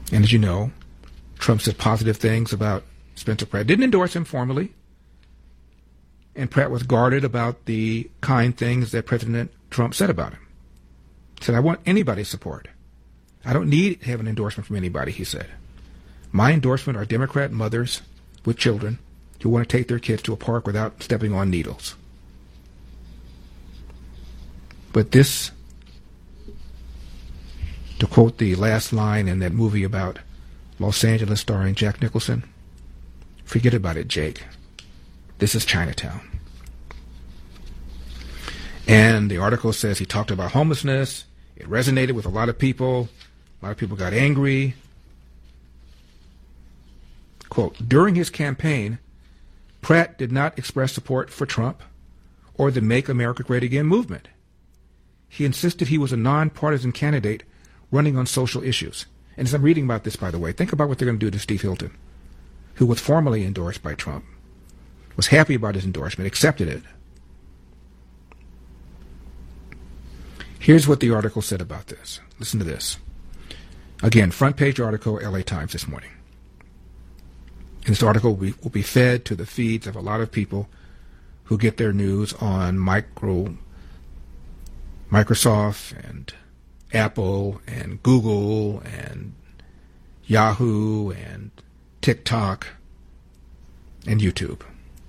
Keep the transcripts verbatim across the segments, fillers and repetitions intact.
And as you know, Trump said positive things about Spencer Pratt. Didn't endorse him formally. And Pratt was guarded about the kind things that President Trump said about him. He said, I want anybody's support. I don't need to have an endorsement from anybody, he said. My endorsement are Democrat mothers with children who want to take their kids to a park without stepping on needles. But this, to quote the last line in that movie about Los Angeles starring Jack Nicholson, forget about it, Jake. This is Chinatown. And the article says he talked about homelessness. It resonated with a lot of people. A lot of people got angry. Quote, during his campaign, Pratt did not express support for Trump or the Make America Great Again movement. He insisted he was a nonpartisan candidate running on social issues. And as I'm reading about this, by the way, think about what they're going to do to Steve Hilton, who was formally endorsed by Trump, was happy about his endorsement, accepted it. Here's what the article said about this. Listen to this. Again, front page article, L A Times this morning. And this article will be, will be fed to the feeds of a lot of people who get their news on micro, Microsoft and Apple and Google and Yahoo and TikTok and YouTube.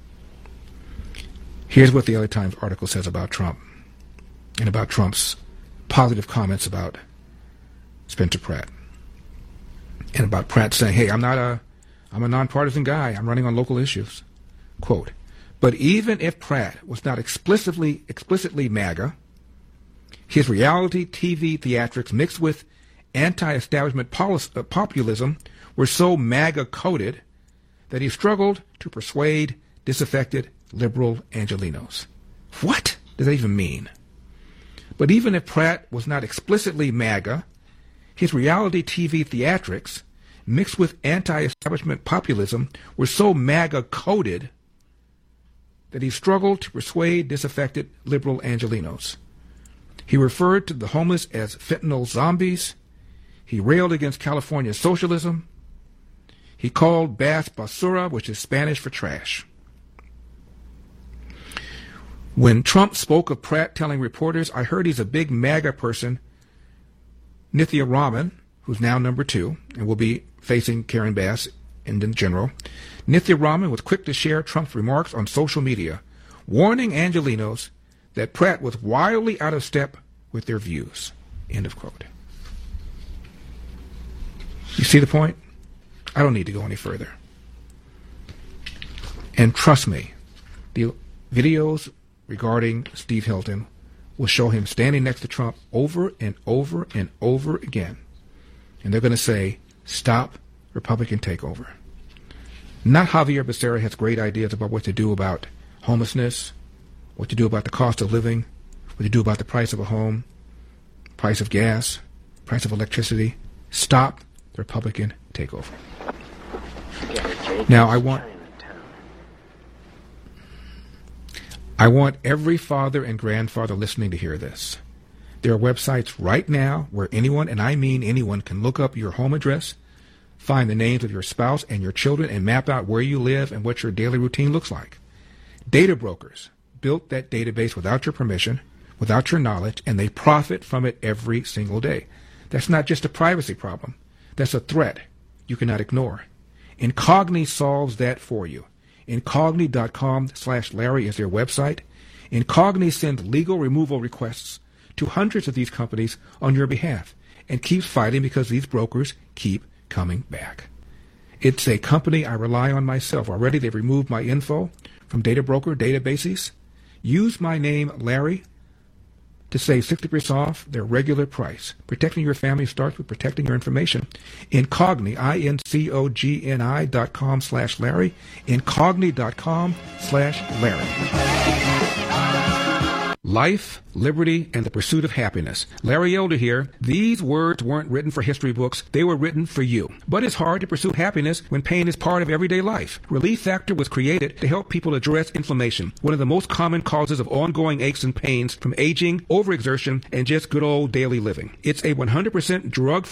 Here's what the L A Times article says about Trump and about Trump's positive comments about Spencer Pratt. And about Pratt saying, hey, I'm not a, I'm a nonpartisan guy. I'm running on local issues. Quote, but even if Pratt was not explicitly, explicitly MAGA, his reality T V theatrics mixed with anti-establishment policy, uh, populism were so MAGA-coded that he struggled to persuade disaffected liberal Angelenos. What does that even mean? But even if Pratt was not explicitly MAGA, his reality T V theatrics, mixed with anti-establishment populism, were so MAGA-coded that he struggled to persuade disaffected liberal Angelenos. He referred to the homeless as fentanyl zombies. He railed against California socialism. He called Bass basura, which is Spanish for trash. When Trump spoke of Pratt telling reporters, I heard he's a big MAGA person, Nithya Raman, who's now number two and will be facing Karen Bass in the general, Nithya Raman was quick to share Trump's remarks on social media, warning Angelenos that Pratt was wildly out of step with their views. End of quote. You see the point? I don't need to go any further. And trust me, the videos regarding Steve Hilton will show him standing next to Trump over and over and over again. And they're going to say, stop Republican takeover. Not Javier Becerra has great ideas about what to do about homelessness, what to do about the cost of living, what to do about the price of a home, price of gas, price of electricity. Stop the Republican takeover. Now, I want I want every father and grandfather listening to hear this. There are websites right now where anyone, and I mean anyone, can look up your home address, find the names of your spouse and your children, and map out where you live and what your daily routine looks like. Data brokers built that database without your permission, without your knowledge, and they profit from it every single day. That's not just a privacy problem. That's a threat you cannot ignore. Incogni solves that for you. Incogni.com slash Larry is their website. Incogni sends legal removal requests to hundreds of these companies on your behalf and keeps fighting because these brokers keep coming back. It's a company I rely on myself. Already they've removed my info from data broker databases. Use my name, Larry, to save sixty percent off their regular price. Protecting your family starts with protecting your information. Incogni, I N C O G N I dot com slash Larry. Incogni dot com slash Larry. Life, liberty, and the pursuit of happiness. Larry Elder here. These words weren't written for history books. They were written for you. But it's hard to pursue happiness when pain is part of everyday life. Relief Factor was created to help people address inflammation, one of the most common causes of ongoing aches and pains from aging, overexertion, and just good old daily living. It's a one hundred percent drug